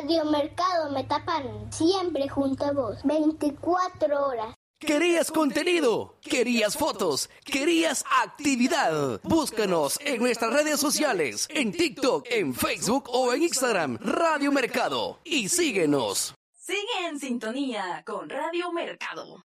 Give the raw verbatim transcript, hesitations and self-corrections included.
Radio Mercado me tapan siempre junto a vos, veinticuatro horas. ¿Querías contenido? ¿Querías fotos? ¿Querías actividad? Búscanos en nuestras redes sociales, en TikTok, en Facebook o en Instagram, Radio Mercado, y síguenos. Sigue en sintonía con Radio Mercado.